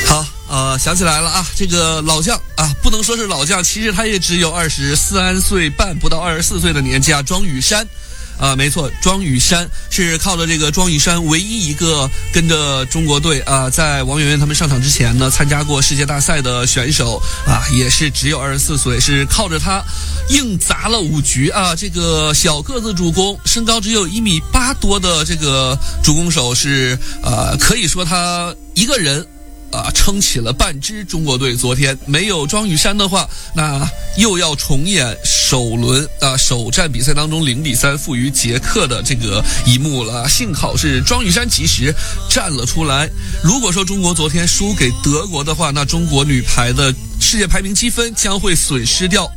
好，想起来了啊，这个老将啊，不能说是老将，其实他也只有23岁半，不到24岁的年纪啊，庄宇珊。没错，庄宇珊是靠着这个庄宇珊唯一一个跟着中国队在王媛媛他们上场之前呢，参加过世界大赛的选手啊，也是只有24岁，是靠着他硬砸了5局啊。这个小个子主攻，身高只有1.8米多的这个主攻手是可以说他一个人撑起了半支中国队。昨天没有庄宇珊的话，那又要重演首战比赛当中0-3负于捷克的这个一幕了。幸好是庄宇珊及时站了出来。如果说中国昨天输给德国的话，那中国女排的世界排名积分将会损失掉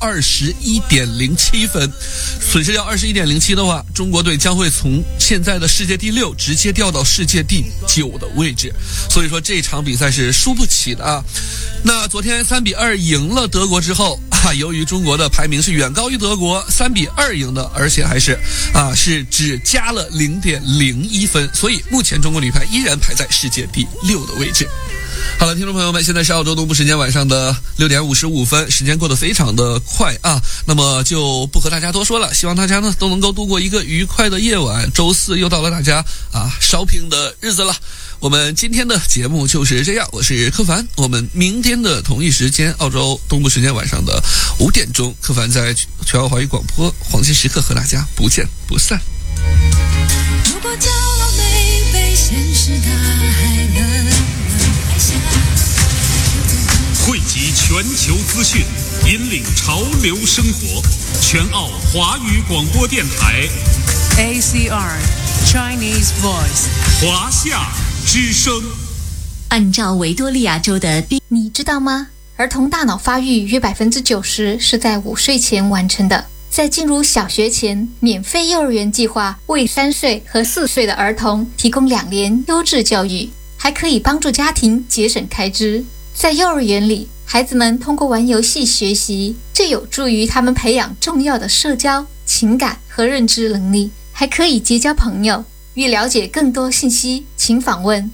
21.07分，损失掉21.07的话，中国队将会从现在的世界第6直接掉到世界第9的位置。所以说这场比赛是输不起的啊。那昨天3-2赢了德国之后由于中国的排名是远高于德国，3-2赢的，而且还是只加了0.01分，所以目前中国女排依然排在世界第6的位置。好了，听众朋友们，现在是澳洲东部时间晚上的6点55分，时间过得非常的快啊。那么就不和大家多说了，希望大家呢都能够度过一个愉快的夜晚。周四又到了大家shopping的日子了。我们今天的节目就是这样，我是柯凡，我们明天的同一时间，澳洲东部时间晚上的5点钟，柯凡在全澳华语广播黄金时刻和大家不见不散。 如果骄傲没被现实大海冷拍下， 汇集全球资讯，引领潮流生活，全澳华语广播电台 ACR Chinese Voice 华夏之声。 按照维多利亚州的你知道吗？儿童大脑发育约90%是在5岁前完成的。在进入小学前，免费幼儿园计划为3岁和4岁的儿童提供2年优质教育，还可以帮助家庭节省开支。在幼儿园里，孩子们通过玩游戏学习，这有助于他们培养重要的社交、情感和认知能力，还可以结交朋友。欲了解更多信息，请访问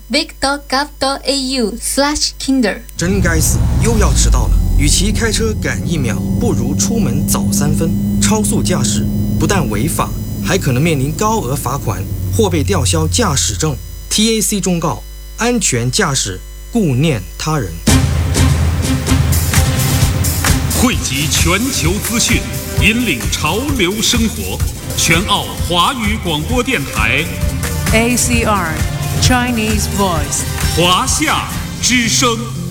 vic.gov.au/kinder。 真该死，又要迟到了。与其开车赶1秒，不如出门早3分。超速驾驶不但违法，还可能面临高额罚款或被吊销驾驶证。TAC 忠告：安全驾驶，顾念他人。 汇集全球资讯，引领潮流生活，全澳华语广播电台 ACR Chinese Voice 华夏之声。